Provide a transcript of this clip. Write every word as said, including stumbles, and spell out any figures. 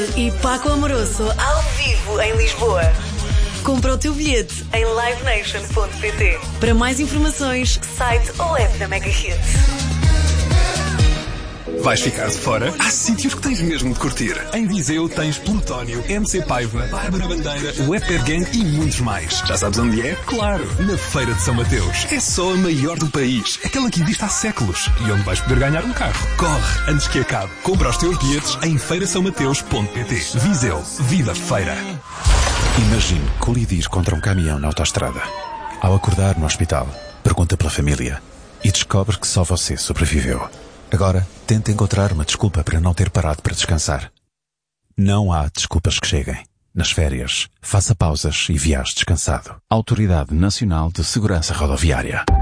E Paco Amoroso ao vivo em Lisboa. Compra o teu bilhete em live nation ponto pt. Para mais informações, site ou app da Mega Hits. Vais ficar de fora? Há sítios que tens mesmo de curtir. Em Viseu tens Plutónio, M C Paiva, Bárbara Bandeira, Wepper Gang e muitos mais. Já sabes onde é? Claro, na Feira de São Mateus. É só a maior do país. Aquela que existe há séculos. E onde vais poder ganhar um carro. Corre, antes que acabe. Compra os teus bilhetes em feira são mateus ponto pt. Viseu. Viva Feira. Imagine colidir contra um caminhão na autoestrada. Ao acordar no hospital, pergunta pela família e descobre que só você sobreviveu. Agora, tente encontrar uma desculpa para não ter parado para descansar. Não há desculpas que cheguem. Nas férias, faça pausas e viaje descansado. Autoridade Nacional de Segurança Rodoviária.